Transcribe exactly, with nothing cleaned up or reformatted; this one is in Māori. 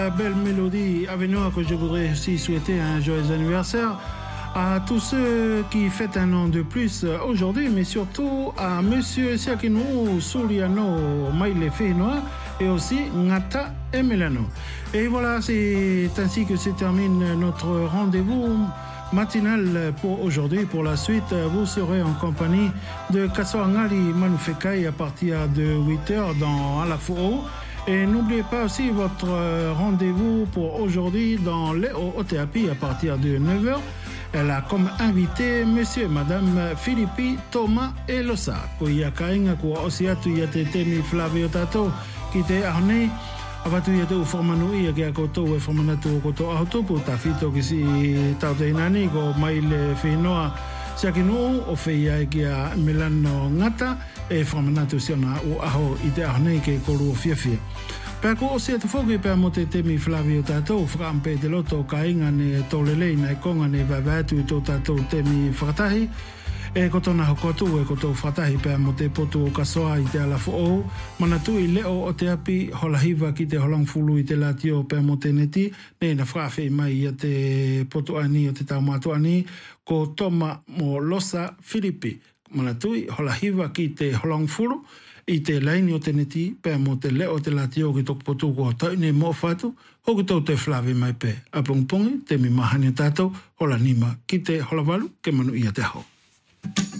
Belle mélodie avec nous que je voudrais aussi souhaiter un joyeux anniversaire à tous ceux qui fêtent un an de plus aujourd'hui, mais surtout à Monsieur Siakinu Souliano Mailefenoa et aussi Ngata et Melano. Et voilà, c'est ainsi que se termine notre rendez-vous matinal pour aujourd'hui. Pour la suite, vous serez en compagnie de Kasoangali Manufekai à partir de huit heures dans Alafou. Et n'oubliez pas aussi votre rendez-vous pour aujourd'hui dans Léo Oteapi à partir de neuf heures. Elle a comme invité monsieur et madame Philippi Thomas Elosa. Koia kainga ko osiatu yate temi Flavio Tato ki te ahne avatu yate u formanu ia ke koto e formanatu koto auto po tafito ki si tautenani ko maile finoa Siakinu o feia ki a Melano ngata e formanatu siona u aho i te ahne ke koru fiafia. Pea ko o se te whoki pea mo te temi Flavio tātou, whakampe te loto ka inga ne tolelei nei konga ne vavatu i tō tātou temi whakatahi. E kotona hokotu e koto whakatahi pea mo te potu o kasoa i te alafu o. Manatu i leo o te api holahiva ki te holangfulu i te latio pea mo te neti. Nei na whawhi mai i te potu ani o te taumatu ani ko Toma mo Losa Philippi. Manatu i holahiva ki te holangfulu. I te laini o te neti, pēr mo te leo te latio ki toko potu ko taune mo fatu, hoku tau te flawe mai pē. A pongpongi, te mi mahani tātou, hola nima ki te hola walu, ke manu ia te hau.